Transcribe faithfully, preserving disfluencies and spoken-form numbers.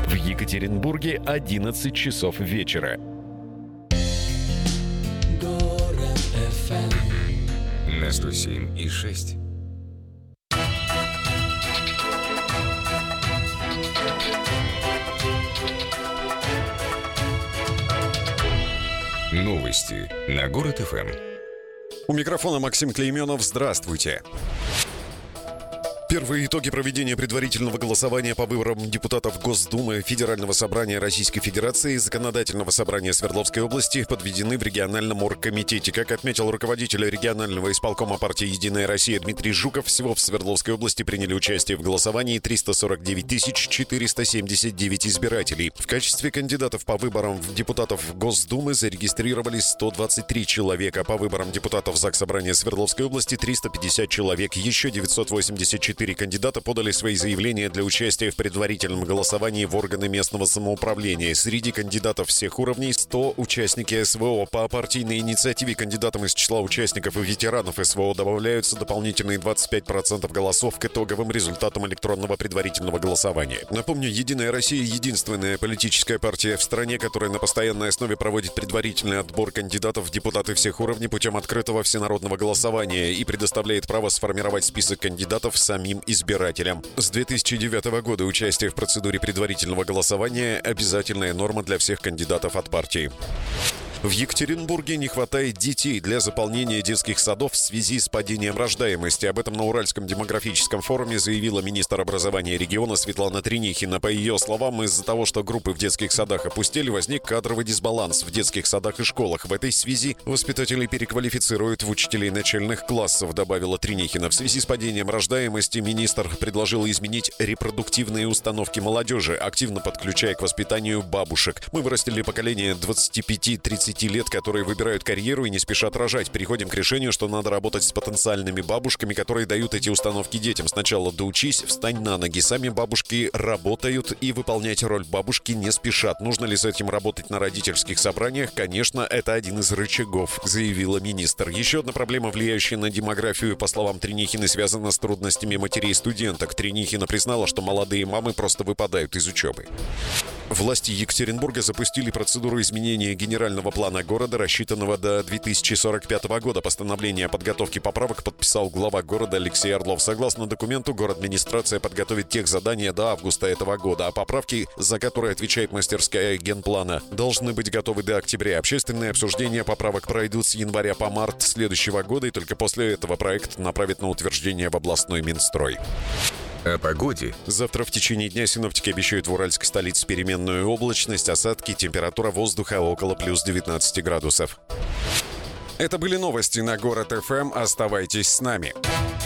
В Екатеринбурге одиннадцать часов вечера. Город эф эм на сто семь и шесть. Новости на Город эф эм. У микрофона Максим Клейменов. Здравствуйте. Первые итоги проведения предварительного голосования по выборам депутатов Госдумы, Федерального собрания Российской Федерации и Законодательного собрания Свердловской области подведены в региональном оргкомитете. Как отметил руководитель регионального исполкома партии «Единая Россия» Дмитрий Жуков, всего в Свердловской области приняли участие в голосовании триста сорок девять тысяч четыреста семьдесят девять избирателей. В качестве кандидатов по выборам в депутатов Госдумы зарегистрировались сто двадцать три человека. По выборам депутатов Заксобрания Свердловской области триста пятьдесят человек. Еще девятьсот восемьдесят четыре кандидата подали свои заявления для участия в предварительном голосовании в органы местного самоуправления. Среди кандидатов всех уровней сто участники СВО. По партийной инициативе кандидатам из числа участников и ветеранов СВО добавляются дополнительные двадцать пять процентов голосов к итоговым результатам электронного предварительного голосования. Напомню, «Единая Россия» — единственная политическая партия в стране, которая на постоянной основе проводит предварительный отбор кандидатов в депутаты всех уровней путем открытого всенародного голосования и предоставляет право сформировать список кандидатов самим избирателям. С две тысячи девятого года участие в процедуре предварительного голосования – обязательная норма для всех кандидатов от партии. В Екатеринбурге не хватает детей для заполнения детских садов в связи с падением рождаемости. Об этом на Уральском демографическом форуме заявила министр образования региона Светлана Тренихина. По ее словам, из-за того, что группы в детских садах опустели, возник кадровый дисбаланс в детских садах и школах. В этой связи воспитатели переквалифицируют в учителей начальных классов, добавила Тренихина. В связи с падением рождаемости министр предложил изменить репродуктивные установки молодежи, активно подключая к воспитанию бабушек. Мы вырастили поколение двадцати пяти тридцати лет, которые выбирают карьеру и не спешат рожать. Переходим к решению, что надо работать с потенциальными бабушками, которые дают эти установки детям. Сначала доучись, встань на ноги. Сами бабушки работают и выполнять роль бабушки не спешат. Нужно ли с этим работать на родительских собраниях? Конечно, это один из рычагов, заявила министр. Еще одна проблема, влияющая на демографию, по словам Тренихины, связана с трудностями матерей студенток. Тренихина признала, что молодые мамы просто выпадают из учебы. Власти Екатеринбурга запустили процедуру изменения генерального плана города, рассчитанного до две тысячи сорок пятого года. Постановление о подготовке поправок подписал глава города Алексей Орлов. Согласно документу, город-администрация подготовит техзадания до августа этого года, а поправки, за которые отвечает мастерская генплана, должны быть готовы до октября. Общественные обсуждения поправок пройдут с января по март следующего года, и только после этого проект направят на утверждение в областной Минстрой. О погоде. Завтра в течение дня синоптики обещают в уральской столице переменную облачность, осадки, температура воздуха около плюс девятнадцати градусов. Это были новости на Город эф эм. Оставайтесь с нами.